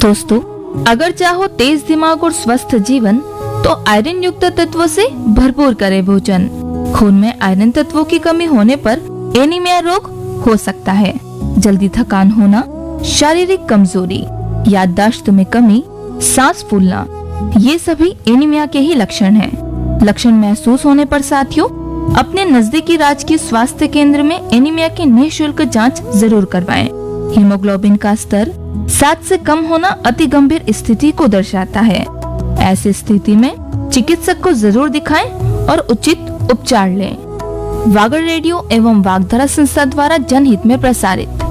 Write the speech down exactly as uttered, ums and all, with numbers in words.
दोस्तों, अगर चाहो तेज दिमाग और स्वस्थ जीवन तो आयरन युक्त तत्वों से भरपूर करें भोजन। खून में आयरन तत्वों की कमी होने पर एनीमिया रोग हो सकता है। जल्दी थकान होना, शारीरिक कमजोरी, याददाश्त में कमी, सांस फूलना, ये सभी एनीमिया के ही लक्षण हैं। लक्षण महसूस होने पर साथियों अपने नजदीकी राज्य के स्वास्थ्य केंद्र में एनीमिया की निःशुल्क जांच जरूर करवाएं। हीमोग्लोबिन का स्तर सात से कम होना अति गंभीर स्थिति को दर्शाता है। ऐसी स्थिति में चिकित्सक को जरूर दिखाएं और उचित उपचार लें। वागर रेडियो एवं वागधारा संस्था द्वारा जनहित में प्रसारित।